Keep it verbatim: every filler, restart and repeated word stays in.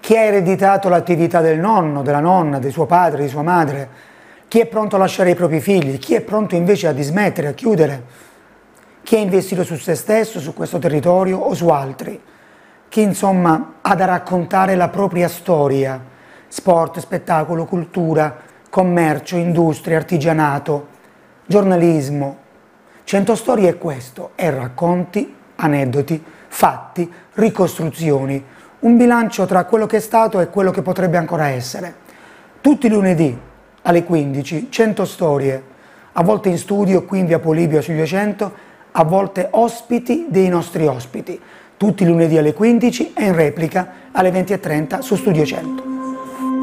chi ha ereditato l'attività del nonno, della nonna, di suo padre, di sua madre, chi è pronto a lasciare i propri figli, chi è pronto invece a dismettere, a chiudere, chi ha investito su se stesso, su questo territorio o su altri, chi insomma ha da raccontare la propria storia, sport, spettacolo, cultura, commercio, industria, artigianato, giornalismo. Cento Storie è questo, è racconti, aneddoti, fatti, ricostruzioni, un bilancio tra quello che è stato e quello che potrebbe ancora essere. Tutti i lunedì alle quindici, Cento Storie, a volte in studio qui in via Polibio sui duecento, a volte ospiti dei nostri ospiti, tutti i lunedì alle quindici e in replica alle venti e trenta su Studio cento.